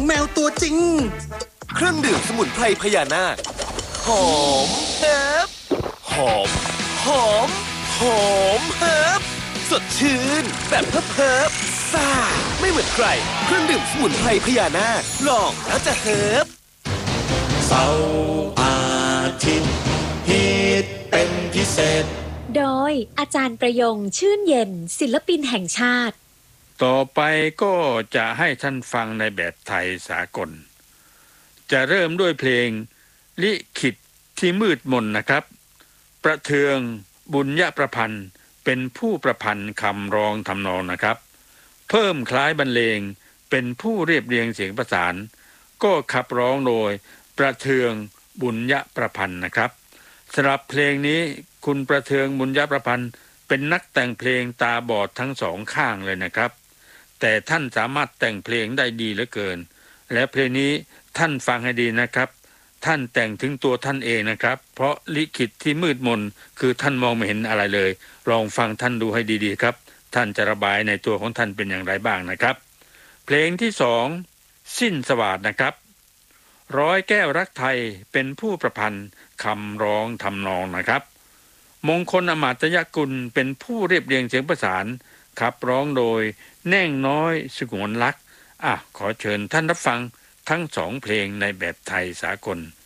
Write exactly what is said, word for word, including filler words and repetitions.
แมวตัวจริงเครื่องดื่มสมุนไพรพญานาคหอมเฮิบหอมหอมหอมเฮิบสดชื่นแบบเพิบเพิบซ่าไม่เหมือนใครเครื่องดื่มสมุนไพรพญานาคลองแล้วจะเฮิบเสาร์อาทิตย์ฮิตเป็นพิเศษโดยอาจารย์ประยงชื่นเย็นศิลปินแห่งชาติต่อไปก็จะให้ท่านฟังในแบบไทยสากลจะเริ่มด้วยเพลงลิขิตที่มืดมนนะครับประเทืองบุญยประพันธ์เป็นผู้ประพันธ์คำร้องทำนองนะครับเพิ่มคล้ายบรรเลงเป็นผู้เรียบเรียงเสียงประสานก็ขับร้องโดยประเทืองบุญยประพันธ์นะครับสำหรับเพลงนี้คุณประเทืองบุญยประพันธ์เป็นนักแต่งเพลงตาบอดทั้งสองข้างเลยนะครับแต่ท่านสามารถแต่งเพลงได้ดีเหลือเกินและเพลงนี้ท่านฟังให้ดีนะครับท่านแต่งถึงตัวท่านเองนะครับเพราะลิขิตที่มืดมนคือท่านมองไม่เห็นอะไรเลยลองฟังท่านดูให้ดีๆครับท่านจะระบายในตัวของท่านเป็นอย่างไรบ้างนะครับเพลงที่สองสิ้นสวัสดิ์นะครับร้อยแก้วรักไทยเป็นผู้ประพันธ์คำร้องทำนองนะครับมงคลอมาตยกุลเป็นผู้เรียบเรียงเสียงประสานขับร้องโดยแน่งน้อยสงวนลักษณ์อ่ะขอเชิญท่านรับฟังทั้งสองเพลงในแบบไทยสากล